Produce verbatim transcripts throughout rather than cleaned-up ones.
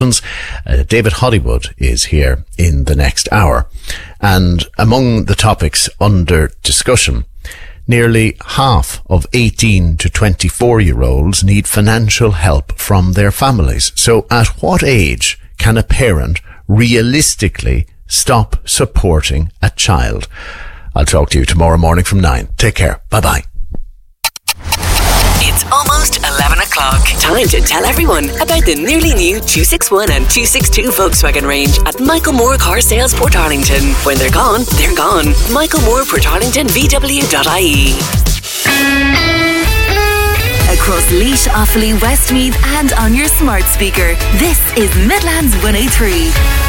Uh, David Hollywood is here in the next hour. And among the topics under discussion, nearly half of eighteen to twenty-four year olds need financial help from their families. So at what age can a parent realistically stop supporting a child? I'll talk to you tomorrow morning from nine. Take care. Bye-bye. It's almost eleven o'clock. Time to tell everyone about the nearly new two sixty-one and two sixty-two Volkswagen range at Michael Moore Car Sales Portarlington. When they're gone, they're gone. Michael Moore Portarlington V W dot I E. Across Laois, Offaly, Westmeath and on your smart speaker, this is Midlands one oh three.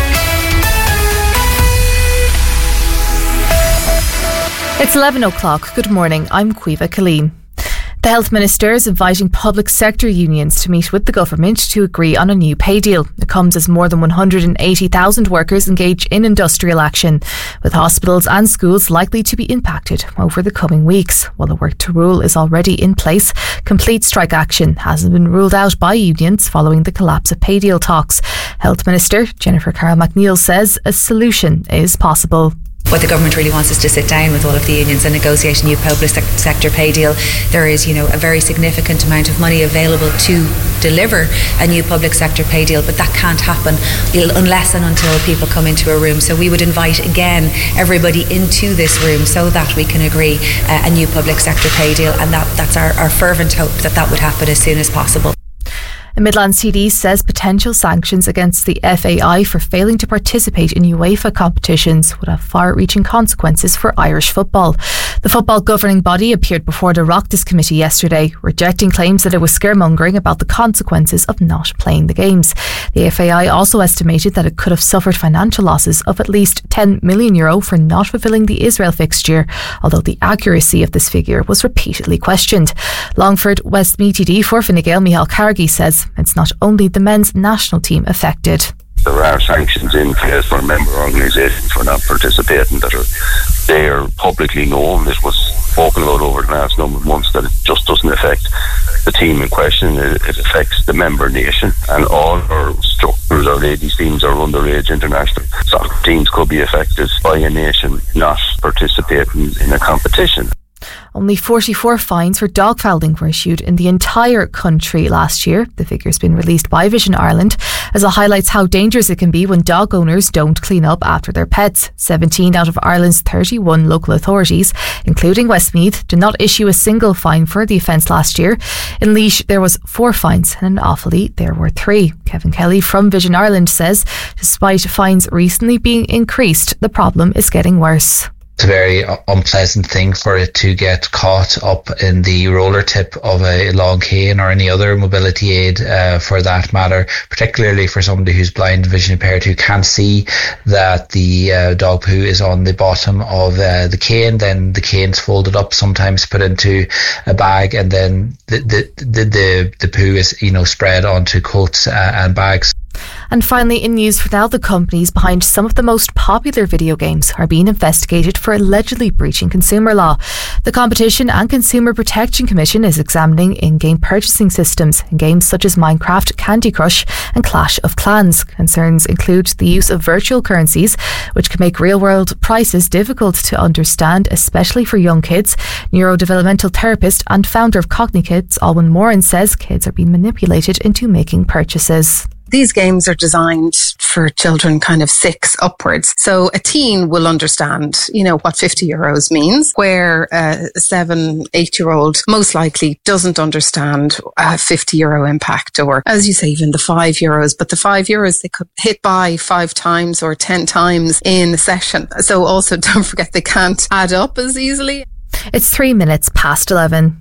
It's eleven o'clock. Good morning. I'm Caoimhe Killeen. The Health Minister is inviting public sector unions to meet with the government to agree on a new pay deal. It comes as more than one hundred eighty thousand workers engage in industrial action, with hospitals and schools likely to be impacted over the coming weeks. While the work to rule is already in place, complete strike action hasn't been ruled out by unions following the collapse of pay deal talks. Health Minister Jennifer Carroll McNeil says a solution is possible. What the government really wants is to sit down with all of the unions and negotiate a new public sector pay deal. There is, you know, a very significant amount of money available to deliver a new public sector pay deal, but that can't happen unless and until people come into a room. So we would invite again everybody into this room so that we can agree uh, a new public sector pay deal, and that, that's our, our fervent hope that that would happen as soon as possible. A Midlands T D says potential sanctions against the F A I for failing to participate in UEFA competitions would have far-reaching consequences for Irish football. The football governing body appeared before the Oireachtas Committee yesterday, rejecting claims that it was scaremongering about the consequences of not playing the games. The F A I also estimated that it could have suffered financial losses of at least ten million euro for not fulfilling the Israel fixture, although the accuracy of this figure was repeatedly questioned. Longford Westmeath T D for Fine Gael Micheál Carrigy says it's not only the men's national team affected. There are sanctions in place for member organisations for not participating that are they are publicly known. It was spoken about over the last number of months that it just doesn't affect the team in question. It, it affects the member nation, and all our structures, our ladies teams, our underage international soccer teams could be affected by a nation not participating in a competition. Only forty-four fines for dogfouling were issued in the entire country last year. The figure's been released by Vision Ireland as it highlights how dangerous it can be when dog owners don't clean up after their pets. seventeen out of Ireland's thirty-one local authorities, including Westmeath, did not issue a single fine for the offence last year. In Laois, there was four fines, and in Offaly, there were three. Kevin Kelly from Vision Ireland says, despite fines recently being increased, the problem is getting worse. It's a very unpleasant thing for it to get caught up in the roller tip of a long cane or any other mobility aid uh, for that matter, particularly for somebody who's blind and vision impaired who can't see that the uh, dog poo is on the bottom of uh, the cane. Then the cane's folded up, sometimes put into a bag, and then the the the, the, the poo is, you know, spread onto coats uh, and bags. And finally, in news for now, the companies behind some of the most popular video games are being investigated for allegedly breaching consumer law. The Competition and Consumer Protection Commission is examining in-game purchasing systems in games such as Minecraft, Candy Crush and Clash of Clans. Concerns include the use of virtual currencies, which can make real-world prices difficult to understand, especially for young kids. Neurodevelopmental therapist and founder of CogniKids, Alwyn Moran, says kids are being manipulated into making purchases. These games are designed for children kind of six upwards. So a teen will understand, you know, what fifty euros means, where a seven, eight year old most likely doesn't understand a fifty euro impact, or as you say, even the five euros. But the five euros, they could hit buy five times or ten times in a session. So also don't forget they can't add up as easily. It's three minutes past eleven.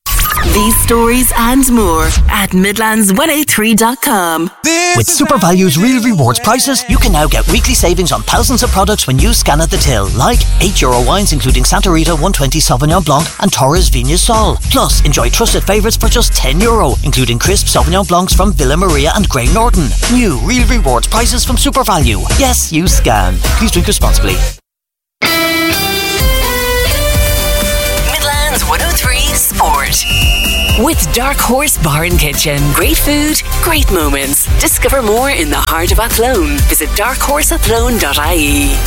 These stories and more at Midlands one oh three dot com. With SuperValue's Real Rewards prices, you can now get weekly savings on thousands of products when you scan at the till, like eight euro wines including Santa Rita one twenty Sauvignon Blanc and Torres Vignes Sol. Plus, enjoy trusted favourites for just ten euro, including crisp Sauvignon Blancs from Villa Maria and Grey Norton. New Real Rewards prices from SuperValue. Yes, you scan. Please drink responsibly. Midlands one oh three sport. With Dark Horse Bar and Kitchen. Great food, great moments. Discover more in the heart of Athlone. Visit dark horse athlone dot I E.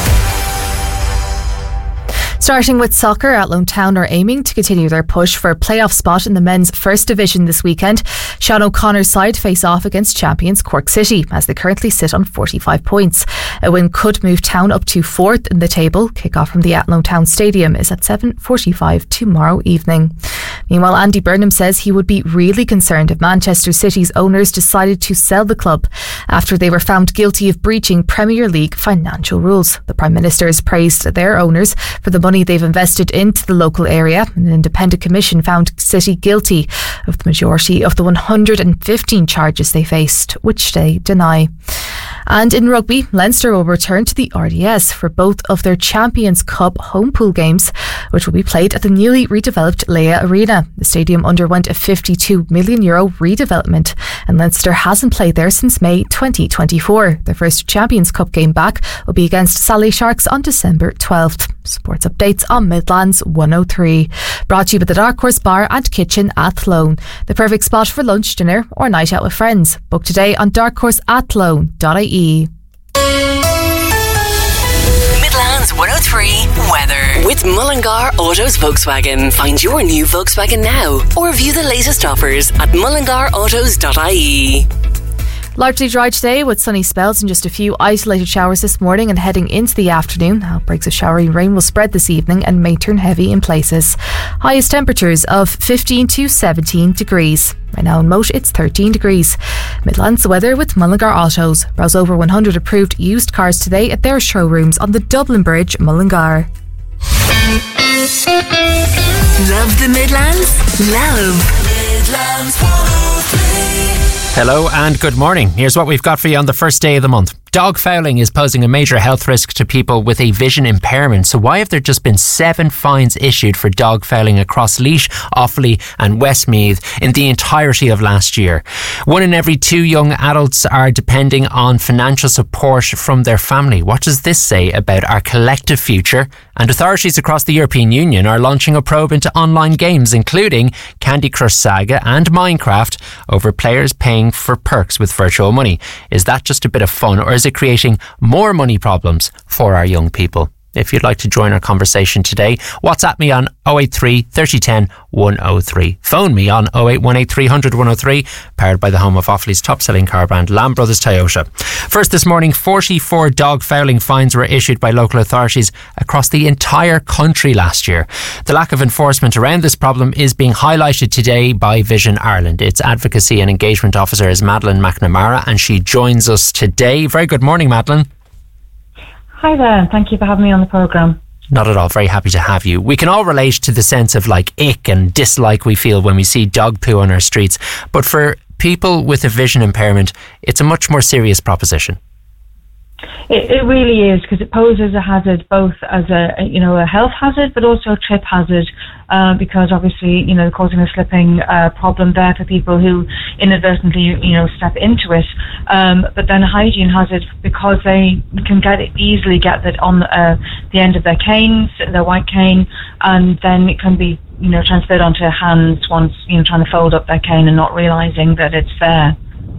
Starting with soccer, Athlone Town are aiming to continue their push for a playoff spot in the men's first division this weekend. Sean O'Connor's side face off against champions Cork City as they currently sit on forty-five points. A win could move Town up to fourth in the table. Kick-off from the Athlone Town Stadium is at seven forty-five tomorrow evening. Meanwhile, Andy Burnham says he would be really concerned if Manchester City's owners decided to sell the club after they were found guilty of breaching Premier League financial rules. The Prime Minister has praised their owners for the money they've invested into the local area. An independent commission found City guilty of the majority of the one hundred fifteen charges they faced, which they deny. And in rugby, Leinster will return to the R D S for both of their Champions Cup home pool games, which will be played at the newly redeveloped Leia Arena. The stadium underwent a fifty-two million euro redevelopment, and Leinster hasn't played there since May twenty twenty-four. Their first Champions Cup game back will be against Sally Sharks on December twelfth. Sports updates on Midlands one oh three. Brought to you by the Dark Horse Bar and Kitchen Athlone. The perfect spot for lunch, dinner or night out with friends. Book today on dark horse athlone dot I E. Midlands one oh three weather with Mullingar Autos Volkswagen. Find your new Volkswagen now or view the latest offers at mullingar autos dot I E. Largely dry today with sunny spells and just a few isolated showers this morning and heading into the afternoon. Outbreaks of showery rain will spread this evening and may turn heavy in places. Highest temperatures of fifteen to seventeen degrees. Right now in Moat it's thirteen degrees. Midlands weather with Mullingar Autos. Browse over one hundred approved used cars today at their showrooms on the Dublin Bridge, Mullingar. Love the Midlands? Love Midlands one oh three. Hello and good morning. Here's what we've got for you on the first day of the month. Dog fouling is posing a major health risk to people with a vision impairment. So why have there just been seven fines issued for dog fouling across Laois, Offaly and Westmeath in the entirety of last year? One in every two young adults are depending on financial support from their family. What does this say about our collective future? And authorities across the European Union are launching a probe into online games, including Candy Crush Saga and Minecraft, over players paying for perks with virtual money. Is that just a bit of fun, or is it creating more money problems for our young people? If you'd like to join our conversation today, WhatsApp me on oh eight three, thirty ten, one oh three. Phone me on oh eight one eight, three hundred, one oh three, powered by the home of Offaly's top-selling car brand, Lamb Brothers Toyota. First this morning, forty-four dog fouling fines were issued by local authorities across the entire country last year. The lack of enforcement around this problem is being highlighted today by Vision Ireland. Its advocacy and engagement officer is Madeleine McNamara, and she joins us today. Very good morning, Madeleine. Hi there, thank you for having me on the programme. Not at all, very happy to have you. We can all relate to the sense of like ick and dislike we feel when we see dog poo on our streets, but for people with a vision impairment, it's a much more serious proposition. It, it really is, because it poses a hazard both as a, you know, a health hazard, but also a trip hazard, uh, because obviously, you know, causing a slipping uh, problem there for people who inadvertently, you know, step into it. Um, but then a hygiene hazard because they can get it, easily get that on uh, the end of their canes, their white cane, and then it can be, you know, transferred onto hands once, you know, trying to fold up their cane and not realising that it's there.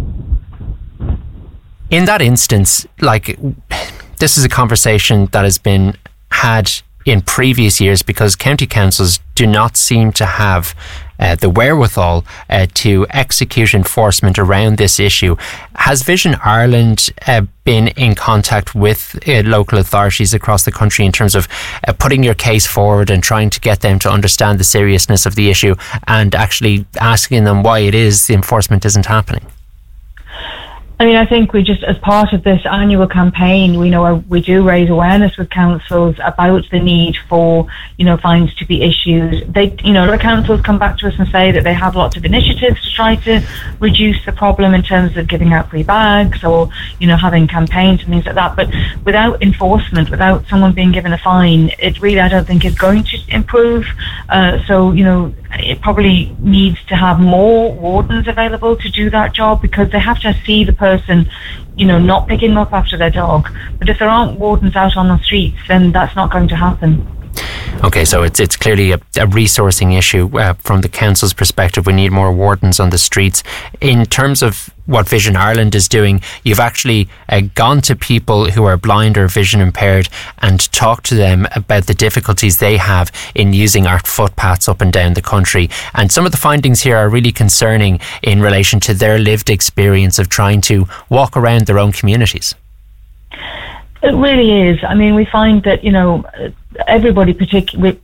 In that instance, like, this is a conversation that has been had in previous years because county councils do not seem to have uh, the wherewithal uh, to execute enforcement around this issue. Has Vision Ireland uh, been in contact with uh, local authorities across the country in terms of uh, putting your case forward and trying to get them to understand the seriousness of the issue and actually asking them why it is the enforcement isn't happening? I mean, I think we just, as part of this annual campaign, we know we do raise awareness with councils about the need for, you know, fines to be issued. They, you know, the councils come back to us and say that they have lots of initiatives to try to reduce the problem in terms of giving out free bags or, you know, having campaigns and things like that. But without enforcement, without someone being given a fine, it really, I don't think, is going to improve. Uh, so, you know, it probably needs to have more wardens available to do that job, because they have to see the person, you know, not picking up after their dog. But if there aren't wardens out on the streets, then that's not going to happen. Okay, so it's it's clearly a, a resourcing issue uh, from the council's perspective. We need more wardens on the streets. In terms of what Vision Ireland is doing, you've actually uh, gone to people who are blind or vision impaired and talked to them about the difficulties they have in using our footpaths up and down the country. And some of the findings here are really concerning in relation to their lived experience of trying to walk around their own communities. It really is. I mean, we find that, you know, everybody particularly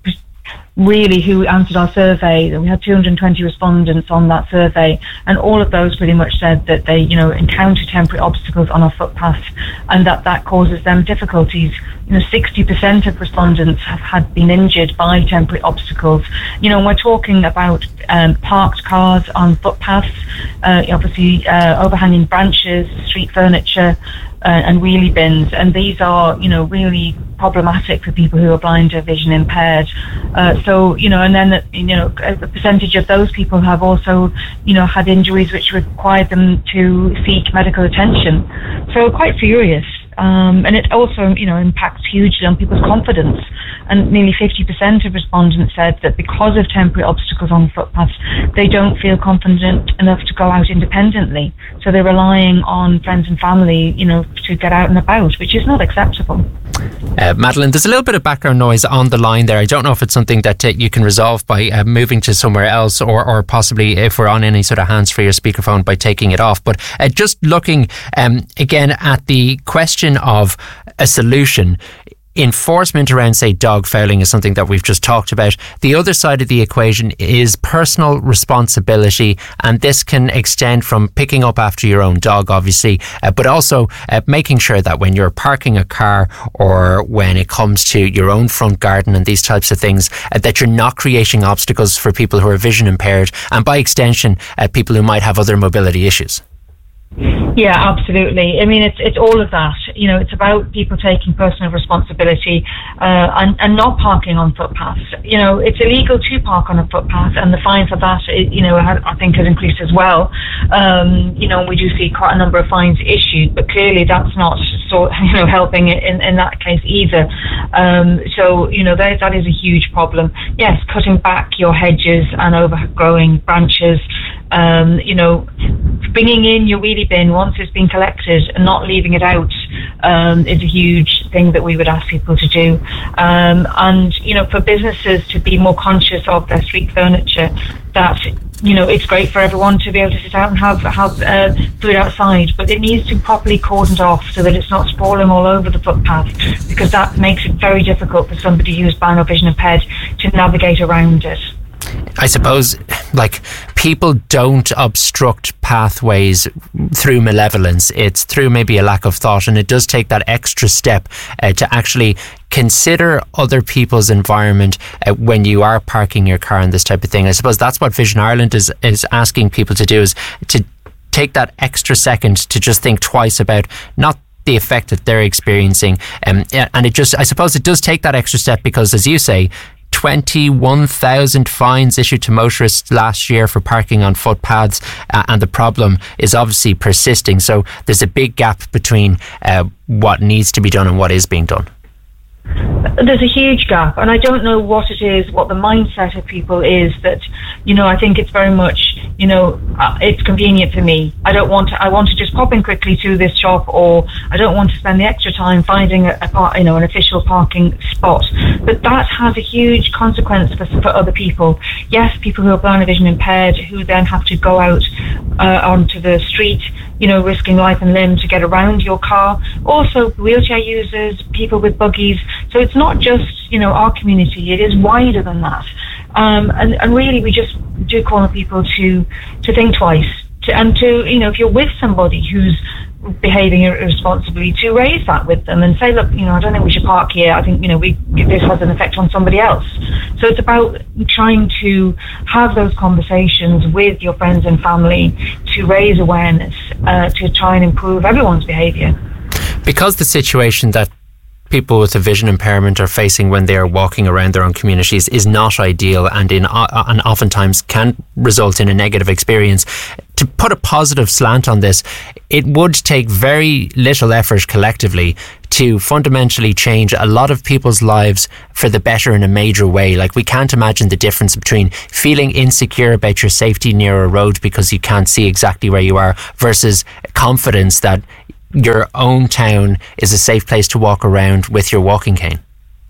really who answered our survey, we had two hundred twenty respondents on that survey, and all of those pretty much said that they, you know, encounter temporary obstacles on our footpaths and that that causes them difficulties. You know, sixty percent of respondents have had been injured by temporary obstacles. You know, we're talking about um, parked cars on footpaths, uh, obviously uh, overhanging branches, street furniture, uh, and wheelie bins, and these are, you know, really problematic for people who are blind or vision impaired. Uh, so, you know, and then, you know, a percentage of those people have also, you know, had injuries which required them to seek medical attention. So quite serious. Um, and it also, you know, impacts hugely on people's confidence. And nearly fifty percent of respondents said that because of temporary obstacles on footpaths, they don't feel confident enough to go out independently. So they're relying on friends and family, you know, to get out and about, which is not acceptable. Uh, Madeleine, there's a little bit of background noise on the line there. I don't know if it's something that uh, you can resolve by uh, moving to somewhere else, or, or possibly if we're on any sort of hands-free or speakerphone by taking it off. But uh, just looking um, again at the question of a solution. Enforcement around, say, dog fouling is something that we've just talked about. The other side of the equation is personal responsibility, and this can extend from picking up after your own dog, obviously, uh, but also uh, making sure that when you're parking a car or when it comes to your own front garden and these types of things, uh, that you're not creating obstacles for people who are vision impaired and, by extension, uh, people who might have other mobility issues. Yeah, absolutely. I mean, it's it's all of that. You know, it's about people taking personal responsibility uh, and, and not parking on footpaths. You know, it's illegal to park on a footpath, and the fine for that, you know, I think has increased as well. Um, you know, we do see quite a number of fines issued, but clearly that's not, so, you know, helping in, in that case either. Um, so, you know, that, that is a huge problem. Yes, cutting back your hedges and overgrowing branches, um, you know, bringing in your wheelie bin once it's been collected and not leaving it out um, is a huge thing that we would ask people to do. Um, and, you know, for businesses to be more conscious of their street furniture, that, you know, it's great for everyone to be able to sit out and have, have uh, food outside, but it needs to be properly cordoned off so that it's not sprawling all over the footpath, because that makes it very difficult for somebody who's blind or vision impaired to navigate around it. I suppose, like, people don't obstruct pathways through malevolence. It's through maybe a lack of thought, and it does take that extra step uh, to actually consider other people's environment uh, when you are parking your car and this type of thing. I suppose that's what Vision Ireland is, is asking people to do, is to take that extra second to just think twice about not the effect that they're experiencing. Um, and it just, I suppose it does take that extra step because, as you say, twenty-one thousand fines issued to motorists last year for parking on footpaths, uh, and the problem is obviously persisting. So there's a big gap between uh, what needs to be done and what is being done. There's a huge gap, and I don't know what it is, what the mindset of people is, that, you know, I think it's very much, you know, uh, it's convenient for me. I don't want to, I want to just pop in quickly to this shop, or I don't want to spend the extra time finding a, a you know, an official parking spot. But that has a huge consequence for, for other people. Yes, people who are blind or vision impaired, who then have to go out uh, onto the street, you know, risking life and limb to get around your car. Also wheelchair users, people with buggies. So it's not just, you know, our community, it is wider than that. Um, and, and really we just do call on people to, to think twice. To, and to, you know, if you're with somebody who's behaving irresponsibly, to raise that with them and say, look, you know, I don't think we should park here. I think, you know, we this has an effect on somebody else. So it's about trying to have those conversations with your friends and family to raise awareness, uh, to try and improve everyone's behaviour. Because the situation that people with a vision impairment are facing when they are walking around their own communities is not ideal, and in uh, and oftentimes can result in a negative experience. To put a positive slant on this, it would take very little effort collectively to fundamentally change a lot of people's lives for the better in a major way. Like, we can't imagine the difference between feeling insecure about your safety near a road because you can't see exactly where you are versus confidence that your own town is a safe place to walk around with your walking cane.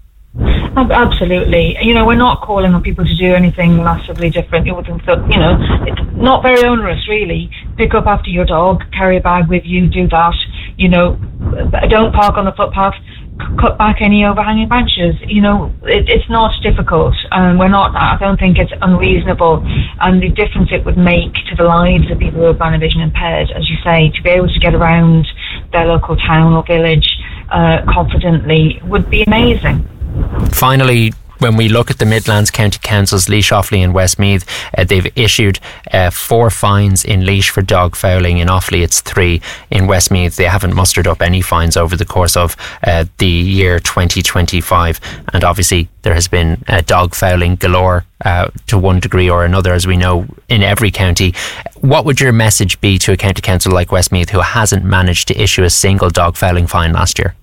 Absolutely. You know, we're not calling on people to do anything massively different. You know, it's not very onerous, really. Pick up after your dog, carry a bag with you, do that. You know, don't park on the footpath, cut back any overhanging branches. You know, it, it's not difficult. Um, we're not, I don't think it's unreasonable. And the difference it would make to the lives of people who are blind and vision impaired, as you say, to be able to get around their local town or village uh, confidently would be amazing. Finally, when we look at the Midlands County Councils, Laois, Offaly and Westmeath, uh, they've issued uh, four fines in Laois for dog fouling. In Offaly it's three. In Westmeath they haven't mustered up any fines over the course of uh, the year twenty twenty-five, and obviously there has been uh, dog fouling galore uh, to one degree or another, as we know, in every county. What would your message be to a county council like Westmeath who hasn't managed to issue a single dog fouling fine last year?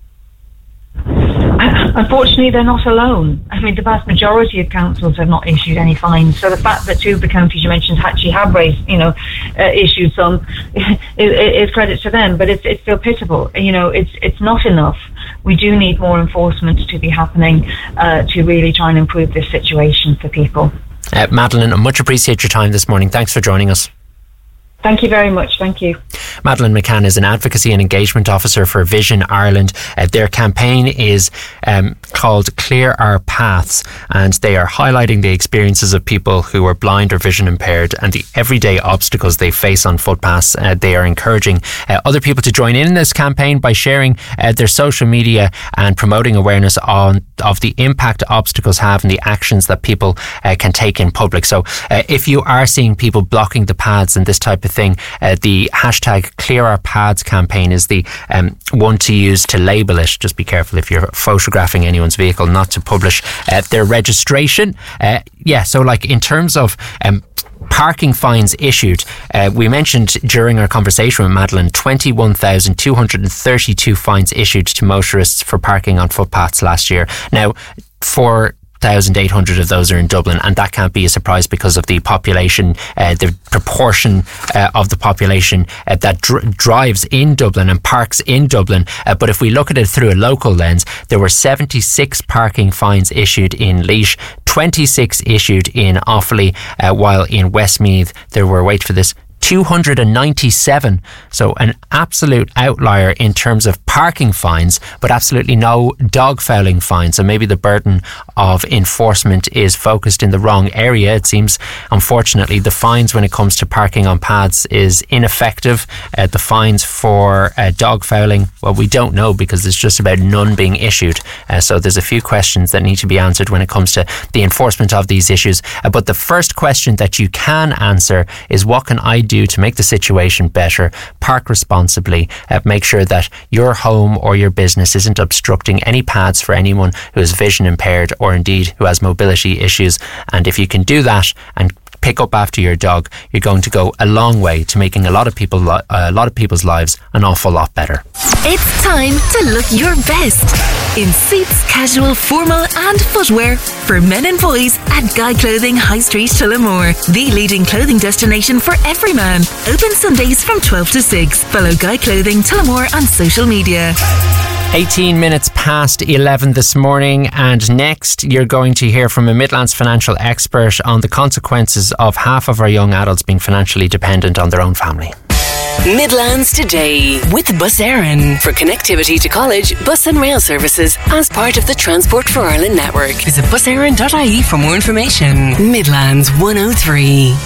Unfortunately, they're not alone. I mean, the vast majority of councils have not issued any fines. So the fact that two of the counties you mentioned actually have raised, you know, uh, issued some, is, is credit to them. But it's it's still pitiable. You know, it's it's not enough. We do need more enforcement to be happening uh, to really try and improve this situation for people. Uh, Madeleine, I much appreciate your time this morning. Thanks for joining us. Thank you very much. Thank you. Madeleine McCann is an advocacy and engagement officer for Vision Ireland. Uh, their campaign is um, called Clear Our Paths, and they are highlighting the experiences of people who are blind or vision impaired and the everyday obstacles they face on footpaths. Uh, they are encouraging uh, other people to join in this campaign by sharing uh, their social media and promoting awareness on of the impact obstacles have and the actions that people uh, can take in public. So uh, if you are seeing people blocking the paths and this type of thing, uh, the hashtag Clear Our Paths campaign is the um, one to use to label it. Just be careful if you're photographing anyone's vehicle not to publish uh, their registration. Uh, yeah, so like in terms of um, parking fines issued, uh, we mentioned during our conversation with Madeleine twenty-one thousand two hundred thirty-two fines issued to motorists for parking on footpaths last year. Now, for one thousand eight hundred of those are in Dublin, and that can't be a surprise because of the population, uh, the proportion uh, of the population uh, that dr- drives in Dublin and parks in Dublin. Uh, but if we look at it through a local lens, there were seventy-six parking fines issued in Laois, twenty-six issued in Offaly, uh, while in Westmeath there were, wait for this, two hundred ninety-seven. So an absolute outlier in terms of parking fines, but absolutely no dog fouling fines. So maybe the burden of enforcement is focused in the wrong area. It seems, unfortunately, the fines when it comes to parking on paths is ineffective. Uh, the fines for uh, dog fouling, well, we don't know because there's just about none being issued. Uh, so there's a few questions that need to be answered when it comes to the enforcement of these issues. Uh, but the first question that you can answer is, what can I do to make the situation better? Park responsibly. Uh, make sure that your home or your business isn't obstructing any paths for anyone who is vision impaired or indeed who has mobility issues. And if you can do that and pick up after your dog, you're going to go a long way to making a lot of people, li- uh, a lot of people's lives an awful lot better. It's time to look your best in suits, casual, formal and footwear for men and boys at Guy Clothing High Street, Tullamore, the leading clothing destination for every man. Open Sundays from twelve to six. Follow Guy Clothing Tullamore on social media. eighteen minutes past eleven this morning, and next you're going to hear from a Midlands financial expert on the consequences of half of our young adults being financially dependent on their own family. Midlands Today with Bus Éireann for connectivity to college, bus and rail services as part of the Transport for Ireland network. Visit bus éireann dot I E for more information. Midlands one oh three.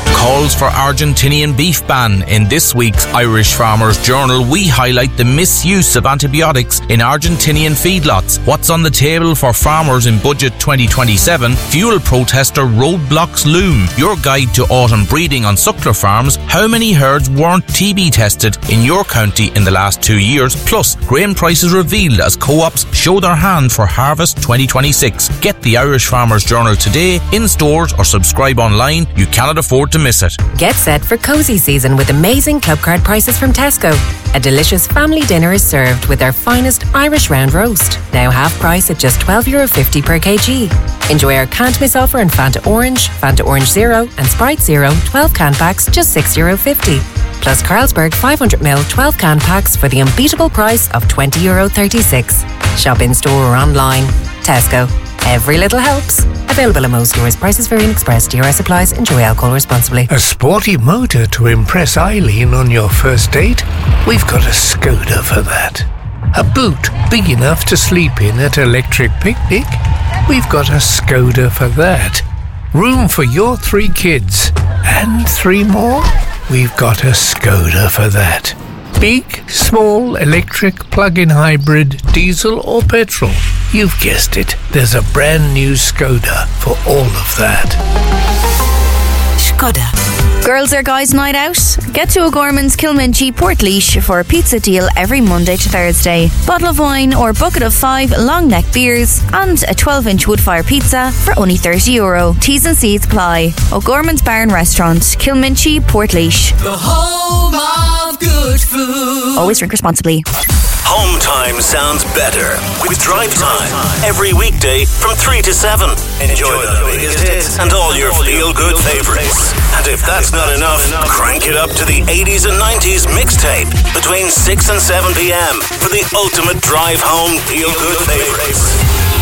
Calls for Argentinian beef ban. In this week's Irish Farmers Journal, we highlight the misuse of antibiotics in Argentinian feedlots. What's on the table for farmers in Budget twenty twenty-seven? Fuel protester roadblocks loom. Your guide to autumn breeding on suckler farms. How many herds weren't T B tested in your county in the last two years? Plus, grain prices revealed as co-ops show their hand for harvest twenty twenty-six. Get the Irish Farmers Journal today, in stores or subscribe online. You cannot afford to miss it. Get set for cosy season with amazing club card prices from Tesco. A delicious family dinner is served with their finest Irish round roast. Now half price at just twelve euro fifty per kg. Enjoy our can't miss offer in Fanta Orange, Fanta Orange Zero and Sprite Zero twelve can packs just six euro fifty. Plus Carlsberg five hundred milliliter twelve can packs for the unbeatable price of twenty euro thirty-six. Shop in store or online. Tesco. Every little helps. Available in most stores. Prices vary in Express. D R S applies. Enjoy alcohol responsibly. A sporty motor to impress Eileen on your first date? We've got a Skoda for that. A boot big enough to sleep in at Electric Picnic? We've got a Skoda for that. Room for your three kids and three more? We've got a Skoda for that. Big, small, electric, plug-in hybrid, diesel or petrol. You've guessed it. There's a brand new Skoda for all of that. Skoda. Girls or guys night out? Get to O'Gorman's Kilminchie Portlaoise for a pizza deal every Monday to Thursday. Bottle of wine or bucket of five long neck beers and a twelve inch wood fire pizza for only thirty euro. T's and C's apply. O'Gorman's Bar and Restaurant, Kilminchie, Portlaoise. The home of good food. Always drink responsibly. Home time sounds better with Drive Time every weekday from three to seven. Enjoy the biggest hits and all your feel-good favorites. And if that's not enough, crank it up to the eighties and nineties mixtape between six and seven p.m. for the ultimate drive home feel-good favorites.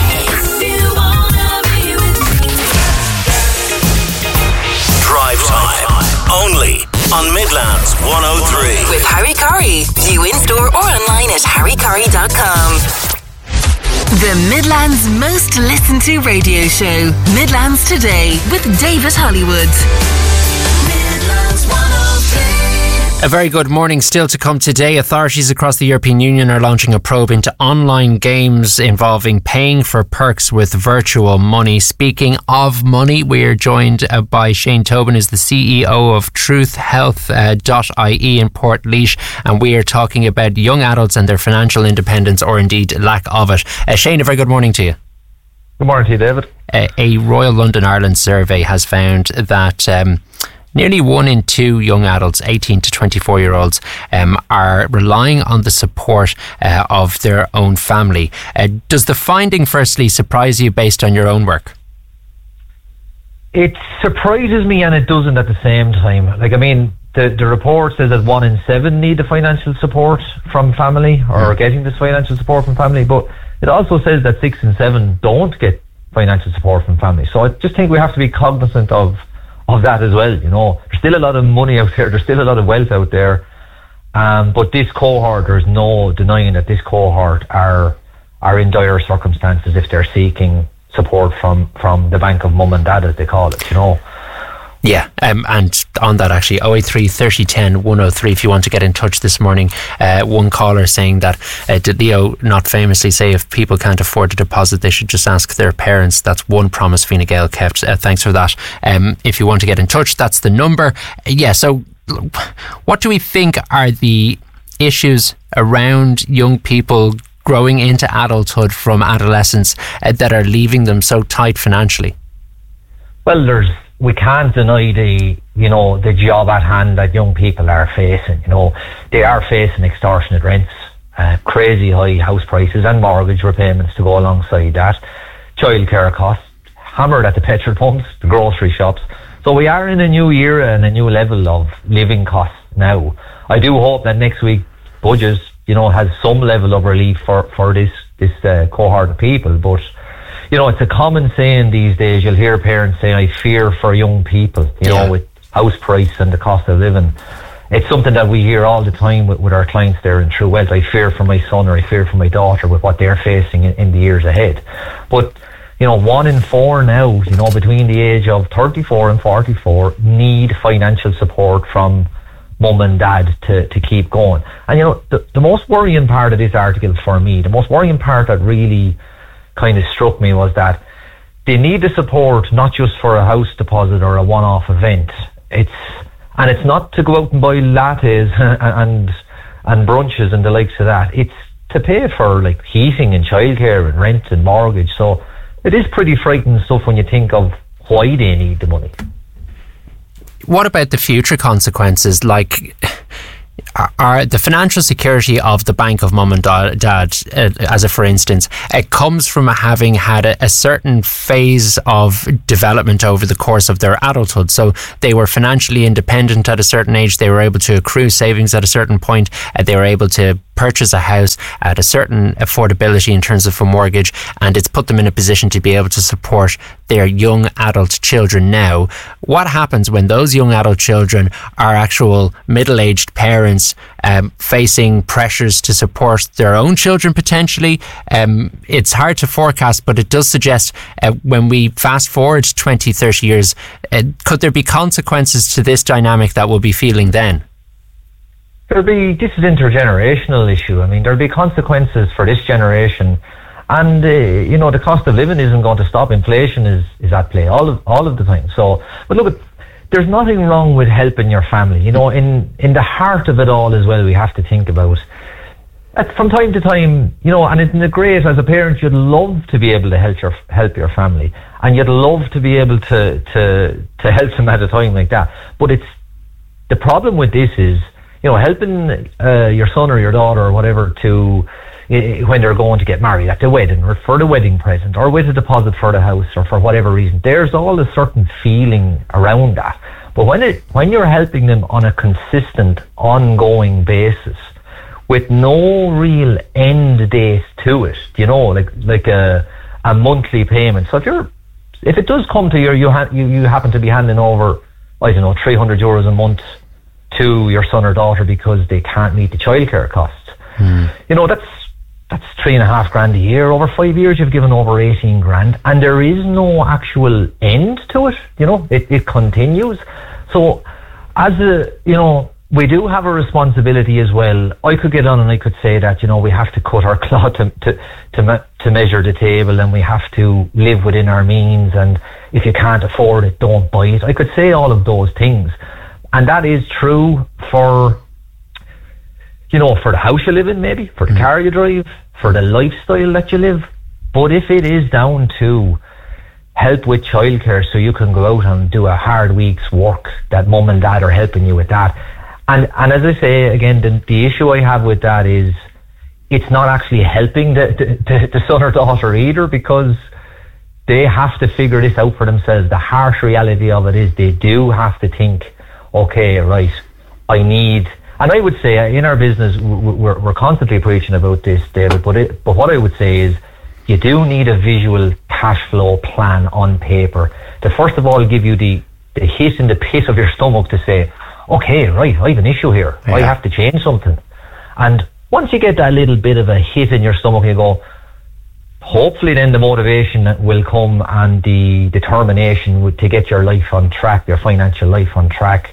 Drive Time only on Midlands one oh three. With Harry Curry. View in store or online at harry curry dot com. The Midlands most listened to radio show. Midlands Today with David Hollywood. Midlands one oh three. A very good morning still to come today. Authorities across the European Union are launching a probe into online games involving paying for perks with virtual money. Speaking of money, we are joined uh, by Shane Tobin, who's the C E O of truth health dot I E in Portlaoise, and we are talking about young adults and their financial independence, or indeed lack of it. Uh, Shane, a very good morning to you. Good morning to you, David. Uh, a Royal London Ireland survey has found that Um, Nearly one in two young adults, eighteen to twenty-four year olds, um, are relying on the support uh, of their own family. Uh, does the finding firstly surprise you based on your own work? It surprises me and it doesn't at the same time. Like, I mean, the, the report says that one in seven need the financial support from family or are getting this financial support from family, but it also says that six in seven don't get financial support from family. So I just think we have to be cognizant of of that as well. You know, there's still a lot of money out there, there's still a lot of wealth out there, um, but this cohort, there's no denying that this cohort are are in dire circumstances if they're seeking support from from the bank of mum and dad, as they call it, you know. Yeah, um, and on that actually, oh eight three, thirty, ten, one oh three if you want to get in touch this morning. Uh, one caller saying that, uh, did Leo not famously say if people can't afford a deposit, they should just ask their parents? That's one promise Fine Gael kept. Uh, thanks for that. Um, if you want to get in touch, that's the number. Uh, yeah, so what do we think are the issues around young people growing into adulthood from adolescence uh, that are leaving them so tight financially? Well, there's we can't deny the, you know, the job at hand that young people are facing. You know, they are facing extortionate rents, uh, crazy high house prices and mortgage repayments to go alongside that, childcare costs, hammered at the petrol pumps, the grocery shops. So we are in a new era and a new level of living costs now. I do hope that next week budget, you know, has some level of relief for, for this, this uh, cohort of people, but you know, it's a common saying these days. You'll hear parents say, I fear for young people, you yeah. know, with house price and the cost of living. It's something that we hear all the time with, with our clients there in True Wealth. I fear for my son or I fear for my daughter with what they're facing in, in the years ahead. But you know, one in four now, you know, between the age of thirty-four and forty-four need financial support from mum and dad to, to keep going. And, you know, the, the most worrying part of this article for me, the most worrying part that really kind of struck me was that they need the support not just for a house deposit or a one-off event. It's and it's not to go out and buy lattes and and brunches and the likes of that. It's to pay for like heating and childcare and rent and mortgage. So it is pretty frightening stuff when you think of why they need the money. What about the future consequences? Like, are, are the financial security of the bank of mum and dad, dad uh, as a for instance, it comes from having had a, a certain phase of development over the course of their adulthood. So they were financially independent at a certain age. They were able to accrue savings at a certain point. Uh, they were able to purchase a house at a certain affordability in terms of a mortgage, and it's put them in a position to be able to support their young adult children now. What happens when those young adult children are actual middle-aged parents um, facing pressures to support their own children potentially? Um, it's hard to forecast, but it does suggest uh, when we fast forward twenty, thirty years, uh, could there be consequences to this dynamic that we'll be feeling then? There'll be, this is intergenerational issue. I mean, there'll be consequences for this generation, and uh, you know, the cost of living isn't going to stop. Inflation is, is at play all of all of the time. So, but look, there's nothing wrong with helping your family. You know, in in the heart of it all as well, we have to think about at, from time to time. You know, and it's great as a parent. You'd love to be able to help your help your family, and you'd love to be able to to to help them at a time like that. But it's the problem with this is, you know, helping uh, your son or your daughter or whatever to, uh, when they're going to get married at the wedding or for the wedding present or with a deposit for the house or for whatever reason, there's all a certain feeling around that. But when it, when you're helping them on a consistent, ongoing basis with no real end date to it, you know, like like a a monthly payment. So if you're, if it does come to your, you ha- you, you happen to be handing over, I don't know, three hundred euros a month to your son or daughter because they can't meet the childcare costs. Mm. You know, that's that's three and a half grand a year. Over five years, you've given over eighteen grand, and there is no actual end to it. You know, it, it continues. So, as a, you know, we do have a responsibility as well. I could get on and I could say that, you know, we have to cut our cloth to to to, me- to measure the table, and we have to live within our means, and if you can't afford it, don't buy it. I could say all of those things. And that is true for, you know, for the house you live in, maybe, for the mm. car you drive, for the lifestyle that you live. But if it is down to help with childcare so you can go out and do a hard week's work, that mum and dad are helping you with that. And and as I say, again, the, the issue I have with that is it's not actually helping the, the, the son or daughter either, because they have to figure this out for themselves. The harsh reality of it is they do have to think, okay, right, I need, and I would say in our business we're, we're constantly preaching about this, David, but it, but what I would say is you do need a visual cash flow plan on paper to first of all give you the, the hit in the pit of your stomach to say, okay, right, I have an issue here, yeah. I have to change something. And once you get that little bit of a hit in your stomach, you go, hopefully then the motivation will come and the determination to get your life on track, your financial life on track,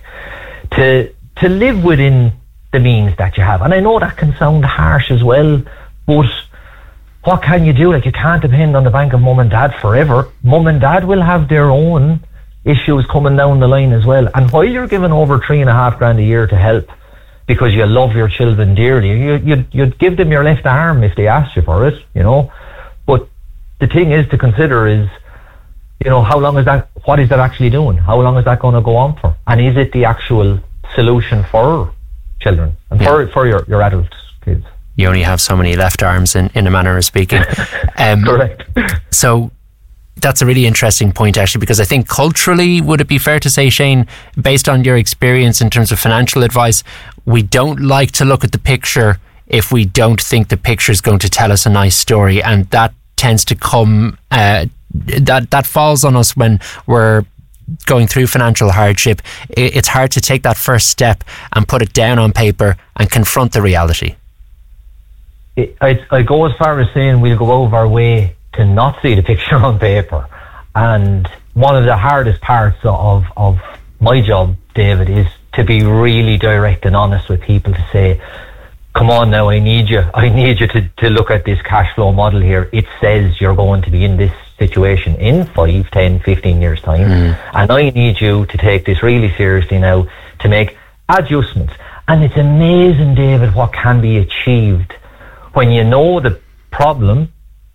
to to live within the means that you have. And I know that can sound harsh as well, but what can you do? Like, you can't depend on the bank of mum and dad forever. Mum and dad will have their own issues coming down the line as well. And while you're giving over three and a half grand a year to help because you love your children dearly, you, you'd, you'd give them your left arm if they asked you for it, you know. But the thing is to consider is, you know, how long is that, what is that actually doing? How long is that going to go on for? And is it the actual solution for children and yeah. for, for your, your adult kids? You only have so many left arms in, in a manner of speaking. Um, Correct. So that's a really interesting point, actually, because I think culturally, would it be fair to say, Shane, based on your experience in terms of financial advice, we don't like to look at the picture if we don't think the picture is going to tell us a nice story, and that tends to come uh, that that falls on us when we're going through financial hardship. It's hard to take that first step and put it down on paper and confront the reality. I, I go as far as saying we'll go out of our way to not see the picture on paper. And one of the hardest parts of, of my job, David, is to be really direct and honest with people to say, come on now, I need you. I need you to, to look at this cash flow model here. It says you're going to be in this situation in five, ten, fifteen years time. Mm. And I need you to take this really seriously now to make adjustments. And it's amazing, David, what can be achieved when you know the problem.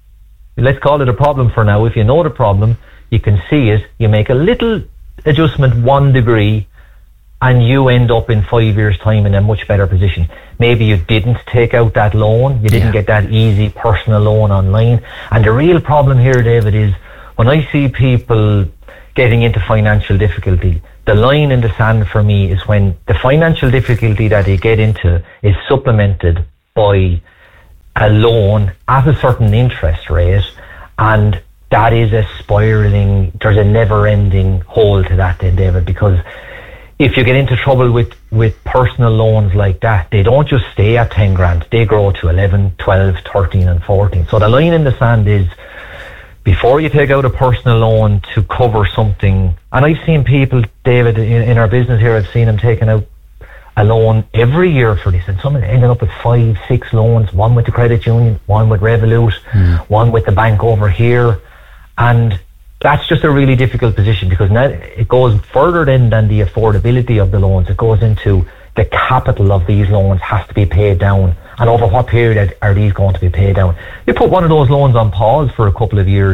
Let's call it a problem for now. If you know the problem, you can see it, you make a little adjustment one degree, and you end up in five years' time in a much better position. Maybe you didn't take out that loan, you didn't yeah. get that easy personal loan online. And the real problem here, David, is when I see people getting into financial difficulty, the line in the sand for me is when the financial difficulty that they get into is supplemented by a loan at a certain interest rate, and that is a spiralling, there's a never-ending hole to that then, David, because if you get into trouble with, with personal loans like that, they don't just stay at ten grand, they grow to eleven, twelve, thirteen and fourteen. So the line in the sand is, before you take out a personal loan to cover something, and I've seen people, David, in, in our business here, I've seen them taking out a loan every year for this, and some ended up with five, six loans, one with the credit union, one with Revolut, mm. one with the bank over here, and that's just a really difficult position, because now it goes further then than the affordability of the loans. It goes into the capital of these loans has to be paid down, and over what period are these going to be paid down. You put one of those loans on pause for a couple of years,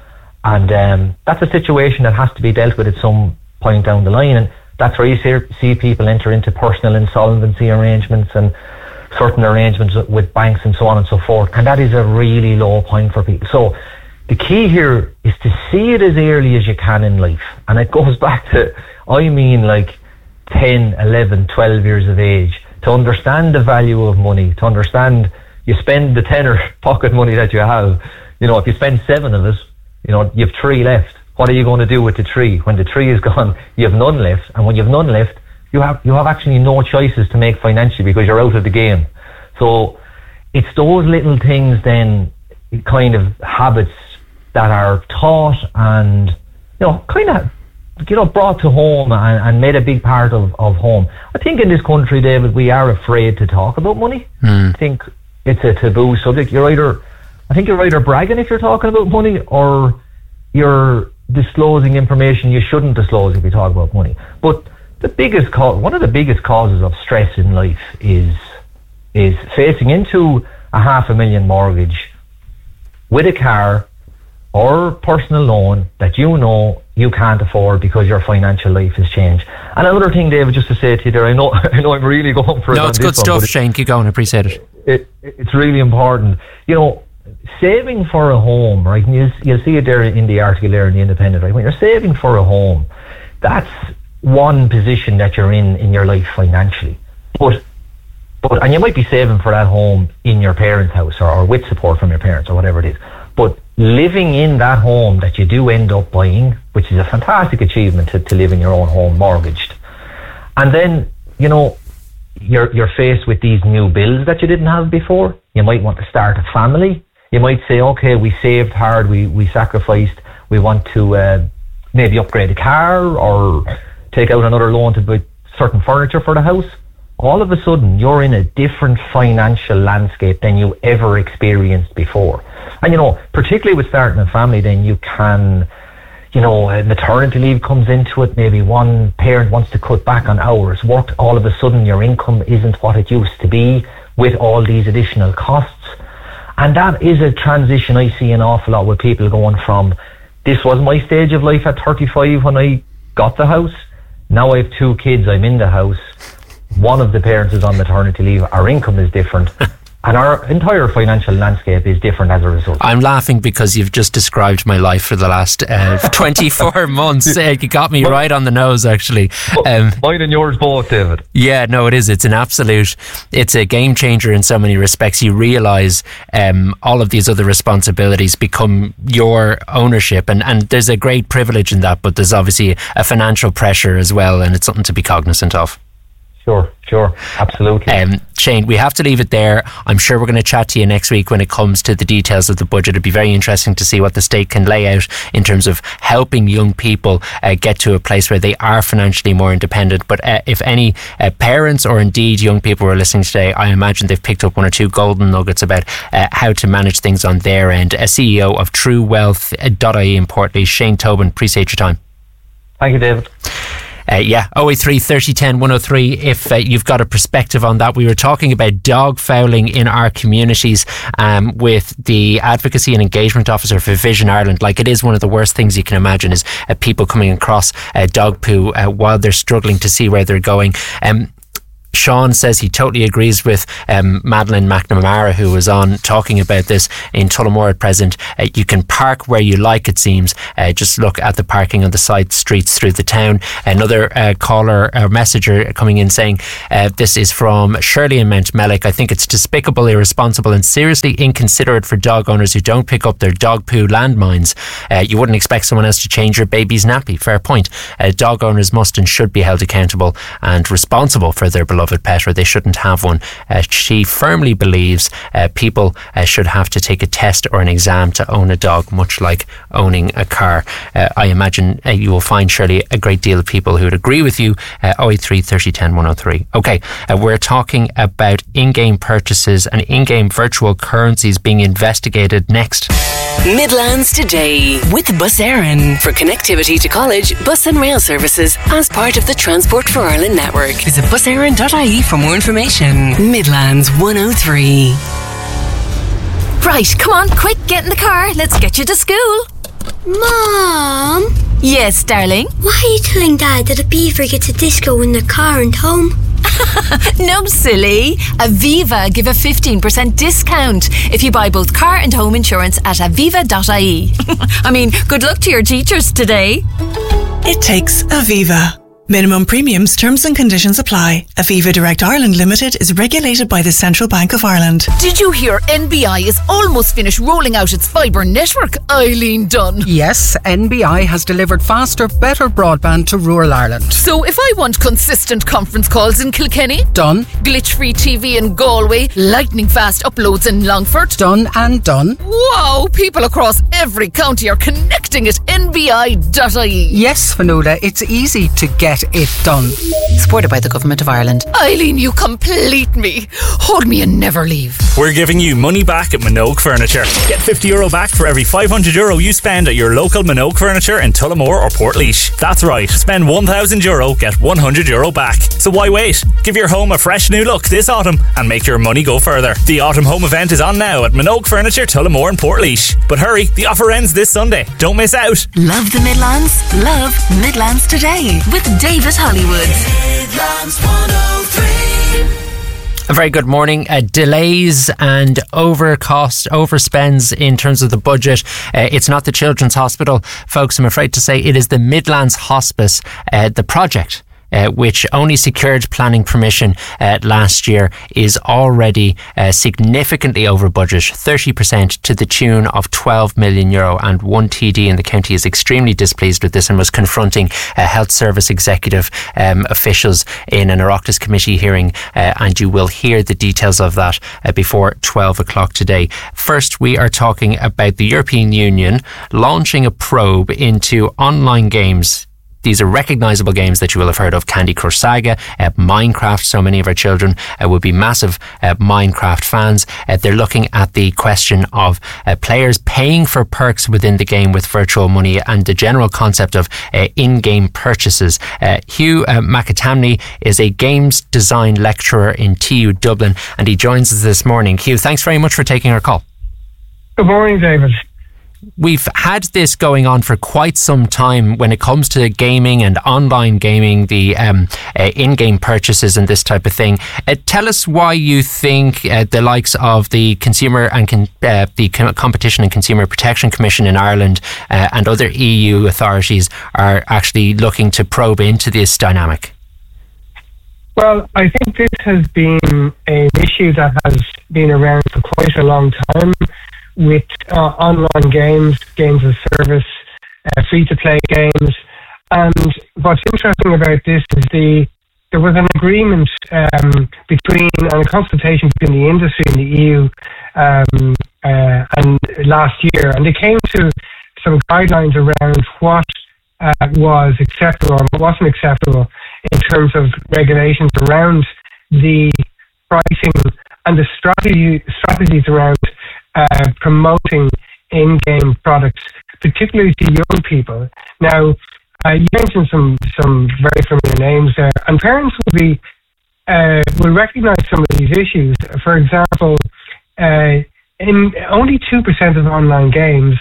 and um, that's a situation that has to be dealt with at some point down the line, and that's where you see, see people enter into personal insolvency arrangements and certain arrangements with banks and so on and so forth, and that is a really low point for people. So the key here is to see it as early as you can in life, and it goes back to, I mean, like ten, eleven, twelve years of age, to understand the value of money, to understand you spend the tenner pocket money that you have. You know, if you spend seven of it, you know, you have three left. What are you going to do with the tree? When the tree is gone, you have none left, and when you have none left, you have you have actually no choices to make financially because you're out of the game. So it's those little things then, kind of habits that are taught and, you know, kind of, you know, brought to home and, and made a big part of, of home. I think in this country, David, we are afraid to talk about money. Mm. I think it's a taboo subject. You're either, I think you're either bragging if you're talking about money, or you're disclosing information you shouldn't disclose if you talk about money. But the biggest cause, one of the biggest causes of stress in life is is facing into a half a million mortgage with a car or personal loan that you know you can't afford because your financial life has changed. And another thing, David, just to say to you there, I know I know I'm really going for it. No, it's good stuff, Shane. Keep going. I appreciate it. it. It's really important. You know, saving for a home, right? And you'll, you'll see it there in the article there in The Independent, right? When you're saving for a home, that's one position that you're in in your life financially. But, but and you might be saving for that home in your parents' house, or, or with support from your parents, or whatever it is. But living in that home that you do end up buying, which is a fantastic achievement to, to live in your own home mortgaged. And then, you know, you're you're faced with these new bills that you didn't have before. You might want to start a family. You might say, okay, we saved hard, we, we sacrificed, we want to uh, maybe upgrade a car or take out another loan to buy certain furniture for the house. All of a sudden, you're in a different financial landscape than you ever experienced before. And, you know, particularly with starting a family, then you can, you know, uh, maternity leave comes into it. Maybe one parent wants to cut back on hours worked. All of a sudden, your income isn't what it used to be with all these additional costs. And that is a transition I see an awful lot with people going from, this was my stage of life at thirty-five when I got the house. Now I have two kids, I'm in the house. One of the parents is on maternity leave. Our income is different. And our entire financial landscape is different as a result. I'm laughing because you've just described my life for the last uh, twenty-four months. Uh, you got me right on the nose, actually. Um, Mine and yours both, David. Yeah, no, it is. It's an absolute, it's a game changer in so many respects. You realise um, all of these other responsibilities become your ownership. And, and there's a great privilege in that, but there's obviously a financial pressure as well. And it's something to be cognizant of. Sure, sure, absolutely. Um, Shane, we have to leave it there. I'm sure we're going to chat to you next week when it comes to the details of the budget. It'd be very interesting to see what the state can lay out in terms of helping young people uh, get to a place where they are financially more independent. But uh, if any uh, parents or indeed young people who are listening today, I imagine they've picked up one or two golden nuggets about uh, how to manage things on their end. A C E O of True Wealth dot I E in Portlaoise, Shane Tobin, appreciate your time. Thank you, David. Uh, yeah, oh eight three, thirty, ten, one oh three if uh, you've got a perspective on that. We were talking about dog fouling in our communities um, with the Advocacy and Engagement Officer for Vision Ireland. Like, it is one of the worst things you can imagine is uh, people coming across uh, dog poo uh, while they're struggling to see where they're going. Um, Sean says he totally agrees with um, Madeleine McNamara, who was on talking about this in Tullamore at present. Uh, you can park where you like, it seems. Uh, just look at the parking on the side streets through the town. Another uh, caller or uh, messenger coming in saying uh, this is from Shirley in Mount Mellick. I think it's despicable, irresponsible and seriously inconsiderate for dog owners who don't pick up their dog poo landmines. Uh, you wouldn't expect someone else to change your baby's nappy. Fair point. Uh, dog owners must and should be held accountable and responsible for their beloved pet, or they shouldn't have one. Uh, she firmly believes uh, people uh, should have to take a test or an exam to own a dog, much like owning a car. Uh, I imagine uh, you will find, surely, a great deal of people who would agree with you. Uh, oh eight three, thirty, ten, one oh three. Okay, uh, we're talking about in-game purchases and in-game virtual currencies being investigated next. Midlands Today with Bus Éireann for connectivity to college, bus and rail services as part of the Transport for Ireland network. Visit bus éireann dot I E for more information. Midlands one oh three. Right, come on, quick, get in the car. Let's get you to school. Mom? Yes, darling? Why are you telling Dad that a beaver gets a disco in the car and home? No, silly. Aviva give a fifteen percent discount if you buy both car and home insurance at aviva dot I E. I mean, good luck to your teachers today. It takes Aviva. Minimum premiums, terms and conditions apply. Aviva Direct Ireland Limited is regulated by the Central Bank of Ireland. Did you hear N B I is almost finished rolling out its fibre network? Eileen Dunn. Yes, N B I has delivered faster, better broadband to rural Ireland. So if I want consistent conference calls in Kilkenny? Done. Glitch-free T V in Galway? Lightning fast uploads in Longford? Done and done. Wow, people across every county are connecting at N B I dot I E. Yes, Fionnuala, it's easy to get it done. Supported by the Government of Ireland. Eileen, you complete me. Hold me and never leave. We're giving you money back at Minogue Furniture. Get fifty euro back for every five hundred euro you spend at your local Minogue Furniture in Tullamore or Portlaoise. That's right, spend one thousand euro, get one hundred euro back. So why wait? Give your home a fresh new look this autumn and make your money go further. The Autumn Home Event is on now at Minogue Furniture, Tullamore and Portlaoise. But hurry, the offer ends this Sunday. Don't miss out. Love the Midlands? Love Midlands Today with David Hollywood. Midlands one oh three. A very good morning. Uh, delays and overcost, overspends in terms of the budget. Uh, it's not the Children's Hospital, folks. I'm afraid to say it is the Midlands Hospice, uh, the project. Uh, which only secured planning permission uh, last year, is already uh, significantly over budget, thirty percent to the tune of twelve million euro. And one T D in the county is extremely displeased with this and was confronting uh, health service executive um, officials in an Oireachtas committee hearing. Uh, and you will hear the details of that uh, before twelve o'clock today. First, we are talking about the European Union launching a probe into online games. These are recognisable games that you will have heard of: Candy Crush Saga, uh, Minecraft. So many of our children uh, will be massive uh, Minecraft fans. Uh, they're looking at the question of uh, players paying for perks within the game with virtual money and the general concept of uh, in-game purchases. Uh, Hugh uh, McAtamney is a games design lecturer in T U Dublin and he joins us this morning. Hugh, thanks very much for taking our call. Good morning, David. We've had this going on for quite some time when it comes to gaming and online gaming, the um, uh, in-game purchases and this type of thing. Uh, tell us why you think uh, the likes of the Consumer and con- uh, the Competition and Consumer Protection Commission in Ireland uh, and other E U authorities are actually looking to probe into this dynamic. Well, I think this has been an issue that has been around for quite a long time, with uh, online games, games of service, uh, free-to-play games. And what's interesting about this is the there was an agreement um, between, and a consultation between the industry and the E U um, uh, and last year, and they came to some guidelines around what uh, was acceptable and what wasn't acceptable in terms of regulations around the pricing and the strategy strategies around uh, promoting in-game products, particularly to young people. Now, uh, you mentioned some some very familiar names there, and parents will be uh, will recognise some of these issues. For example, uh, in only two percent of online games,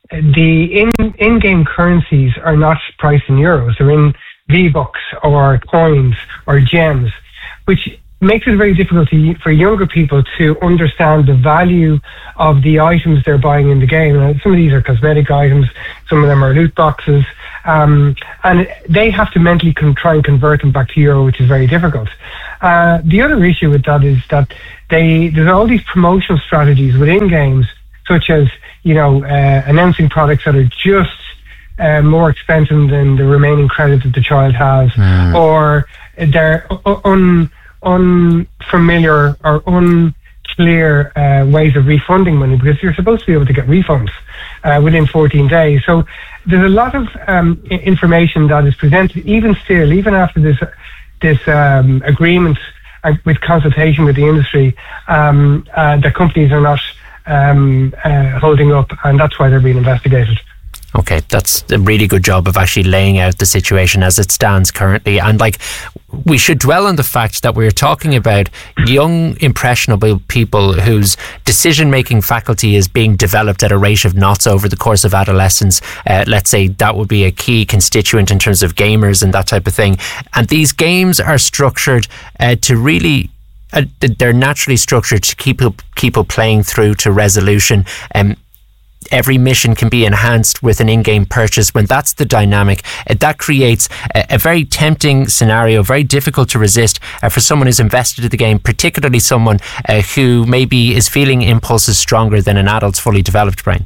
the in in-game currencies are not priced in euros; they're in V-Bucks or coins or gems, which makes it very difficult to, for younger people to understand the value of the items they're buying in the game. Now, some of these are cosmetic items, some of them are loot boxes, um, and they have to mentally con- try and convert them back to euro, which is very difficult. Uh, the other issue with that is that they there's all these promotional strategies within games, such as you know uh, announcing products that are just uh, more expensive than the remaining credit that the child has, mm. or they're un unfamiliar or unclear uh, ways of refunding money, because you're supposed to be able to get refunds uh, within fourteen days. So there's a lot of um, information that is presented, even still, even after this this um, agreement uh, with consultation with the industry, um, uh, that companies are not um, uh, holding up, and that's why they're being investigated. Okay, that's a really good job of actually laying out the situation as it stands currently. And like, we should dwell on the fact that we're talking about young, impressionable people whose decision-making faculty is being developed at a rate of knots over the course of adolescence. Uh, let's say that would be a key constituent in terms of gamers and that type of thing. And these games are structured uh, to really... Uh, they're naturally structured to keep up, keep up playing through to resolution. Um, Every mission can be enhanced with an in-game purchase. When that's the dynamic, uh, that creates a, a very tempting scenario, very difficult to resist uh, for someone who's invested in the game, particularly someone uh, who maybe is feeling impulses stronger than an adult's fully developed brain.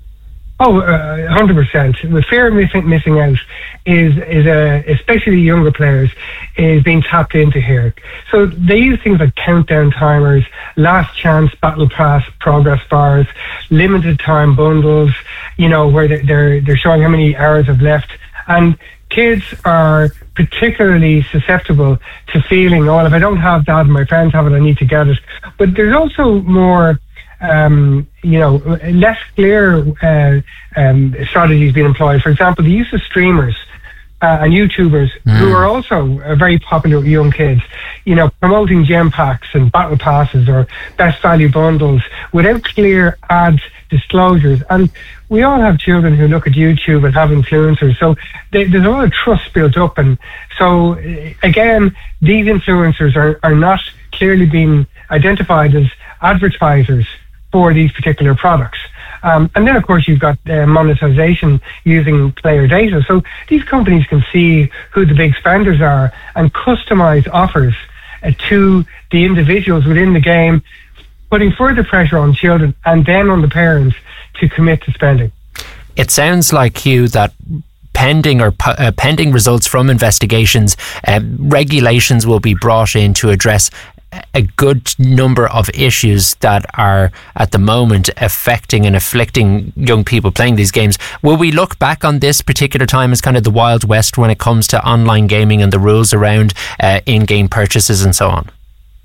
Oh, uh, one hundred percent. The fear of missing, missing out is, is uh, especially younger players, is being tapped into here. So they use things like countdown timers, last chance battle pass progress bars, limited time bundles, you know, where they're, they're showing how many hours have left. And kids are particularly susceptible to feeling, oh, well, if I don't have that and my friends have it, I need to get it. But there's also more... Um, you know, less clear uh, um, strategies being employed. For example, the use of streamers uh, and YouTubers mm. who are also uh, very popular with young kids, you know, promoting gem packs and battle passes or best value bundles without clear ad disclosures. And we all have children who look at YouTube and have influencers, so they, there's a lot of trust built up. And so, again, these influencers are, are not clearly being identified as advertisers for these particular products. Um, and then, of course, you've got uh, monetization using player data. So these companies can see who the big spenders are and customize offers uh, to the individuals within the game, putting further pressure on children and then on the parents to commit to spending. It sounds like, Hugh, that pending or uh, pending results from investigations, uh, regulations will be brought in to address a good number of issues that are at the moment affecting and afflicting young people playing these games. Will we look back on this particular time as kind of the Wild West when it comes to online gaming and the rules around uh, in-game purchases and so on?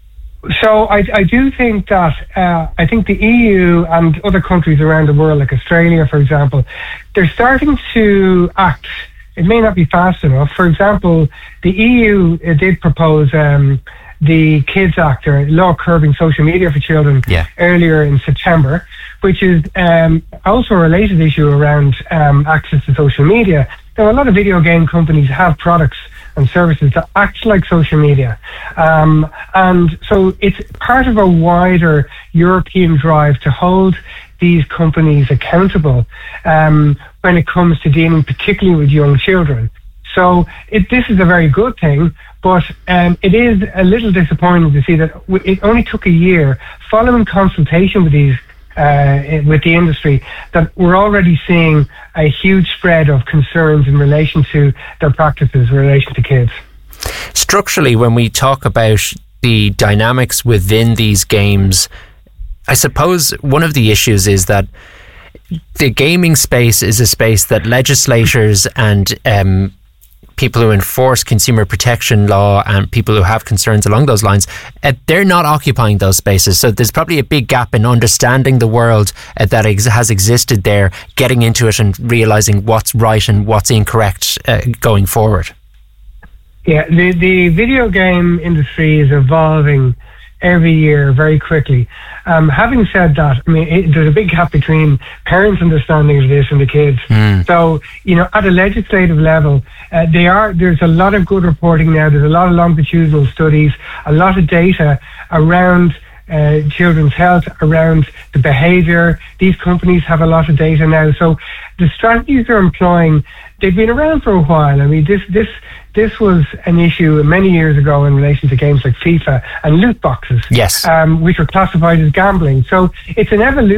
So I, I do think that uh, I think the E U and other countries around the world, like Australia, for example, they're starting to act. It may not be fast enough. For example, the E U uh, did propose um, the Kids Act, or law curbing social media for children, yeah. earlier in September, which is um, also a related issue around um, access to social media. Now, a lot of video game companies have products and services that act like social media. Um, and so it's part of a wider European drive to hold these companies accountable um, when it comes to dealing particularly with young children. So it, this is a very good thing, but um, it is a little disappointing to see that it only took a year following consultation with these uh, with the industry that we're already seeing a huge spread of concerns in relation to their practices in relation to kids. Structurally, when we talk about the dynamics within these games, I suppose one of the issues is that the gaming space is a space that legislators and um, people who enforce consumer protection law and people who have concerns along those lines, uh, they're not occupying those spaces. So there's probably a big gap in understanding the world uh, that ex- has existed there, getting into it and realising what's right and what's incorrect uh, going forward. Yeah, the, the video game industry is evolving every year very quickly. Um, having said that, I mean, it, there's a big gap between parents' understanding of this and the kids. Mm. So, you know, at a legislative level, uh, they are, there's a lot of good reporting now. There's a lot of longitudinal studies, a lot of data around uh, children's health, around the behaviour. These companies have a lot of data now. So the strategies they're employing, they've been around for a while. I mean, this, this, This was an issue many years ago in relation to games like FIFA and loot boxes, yes, um, which were classified as gambling. So it's an evolution